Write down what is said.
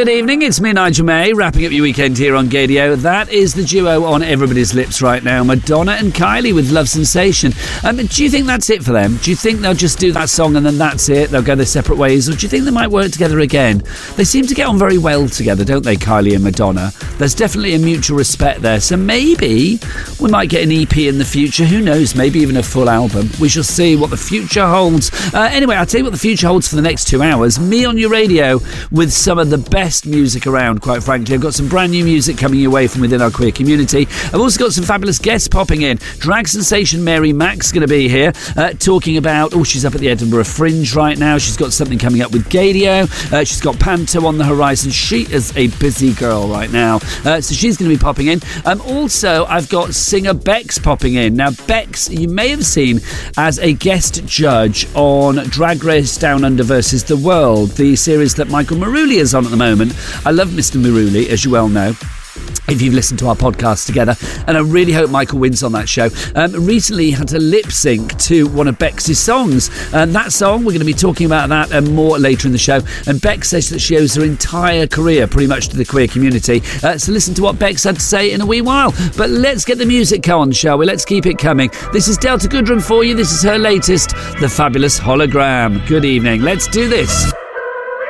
Good evening, it's me, Nigel May, wrapping up your weekend here on Gaydio. That is the duo on everybody's lips right now, Madonna and Kylie with Love Sensation. Do you think that's it for them? Do you think they'll just do that song and then that's it? They'll go their separate ways? Or do you think they might work together again? They seem to get on very well together, don't they, Kylie and Madonna? There's definitely a mutual respect there. So maybe we might get an EP in the future. Who knows? Maybe even a full album. We shall see what the future holds. Anyway, I'll tell you what the future holds for the next 2 hours. Me on your radio with some of the best music around, quite frankly. I've got some brand new music coming your way from within our queer community. I've also got some fabulous guests popping in. Drag sensation Mary Mack's going to be here talking about, she's up at the Edinburgh Fringe right now. She's got something coming up with Gaydio. She's got Panto on the horizon. She is a busy girl right now. So she's going to be popping in. Also, I've got singer Bex popping in. Now, Bex, you may have seen as a guest judge on Drag Race Down Under versus The World, the series that Michael Maruli is on at the moment. I love Mr. Maruli, as you well know, if you've listened to our podcast together, and I really hope Michael wins on that show. Recently he had to lip sync to one of Bex's songs, and that song, we're going to be talking about that and more later in the show. And Bex says that she owes her entire career pretty much to the queer community, so listen to what Bex had to say in a wee while. But let's get the music on, shall we? Let's keep it coming. This is Delta Goodrem for you. This is her latest, The Fabulous Hologram. Good evening, let's do this.